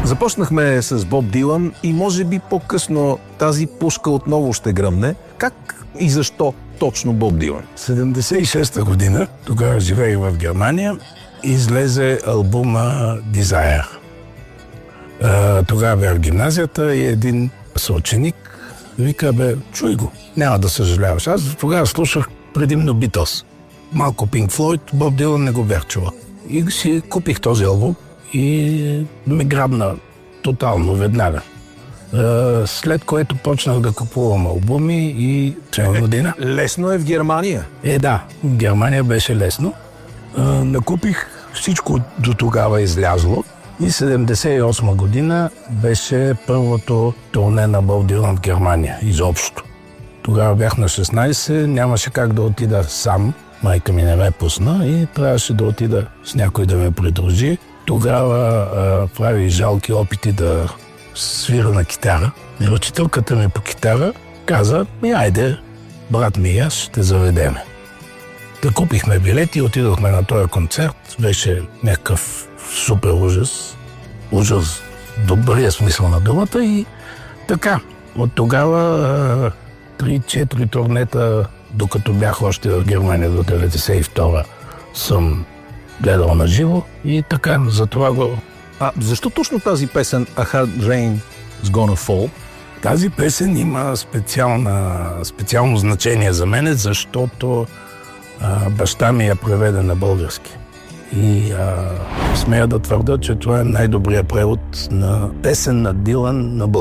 Започнахме с Боб Дилан и може би по-късно тази пушка отново ще гръмне. Как и защо точно Боб Дилан? 76-та година, тогава живеех в Германия, излезе албума Desire. Тогава бях в гимназията и един съученик вика, чуй го, няма да съжаляваш. Аз тогава слушах предимно Beatles. Малко Pink Floyd, Боб Дилан не го бях чувал. И си купих този албум и ме грабна тотално, веднага. След което почнах да купувам албуми и цяла година. Лесно е в Германия? Да, в Германия беше лесно. Накупих всичко до тогава излязло и 78 година беше първото турне на Боб Дилан в Германия, изобщо. Тогава бях на 16, нямаше как да отида сам. Майка ми не ме пусна и трябваше да отида с някой да ме придружи. Тогава прави жалки опити да свира на китара. И учителката ми по китара каза, айде, брат ми и аз ще заведеме. Да купихме билети и отидохме на този концерт. Беше някакъв супер ужас. Ужас, добрия смисъл на думата и така. От тогава 3-4 турнета, докато бях още в Германия до 92-а, съм гледал на живо и така, затова го... Защо точно тази песен A Hard Rain is Gonna Fall? Тази песен има специално значение за мене, защото баща ми я преведе на български. И смея да твърда, че това е най-добрият превод на песен на Дилан на български.